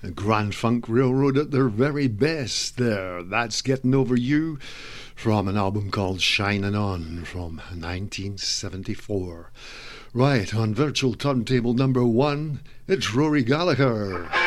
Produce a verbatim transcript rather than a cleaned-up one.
Grand Funk Railroad at their very best there. That's Getting Over You from an album called Shining On from nineteen seventy-four. Right, on virtual turntable number one, it's Rory Gallagher.